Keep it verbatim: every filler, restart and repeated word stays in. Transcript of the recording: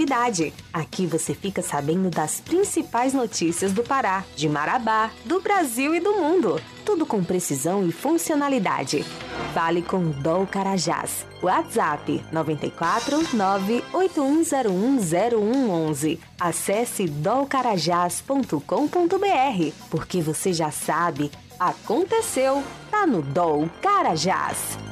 cidade. Aqui você fica sabendo das principais notícias do Pará, de Marabá, do Brasil e do mundo. Tudo com precisão e funcionalidade. Fale com o D O L Carajás. WhatsApp nove quatro nove oito um zero um zero um um um. Acesse dolcarajás ponto com ponto br, porque você já sabe, aconteceu, tá no D O L Carajás.